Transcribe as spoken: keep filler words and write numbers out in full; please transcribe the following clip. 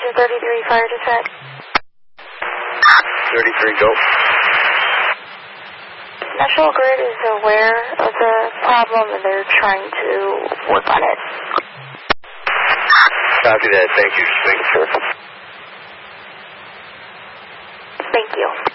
one thirty-three, fire dispatch. thirty-three, go. National Grid is aware of the problem and they're trying to work on it. Copy that. Thank you. Just making sure. Thank you.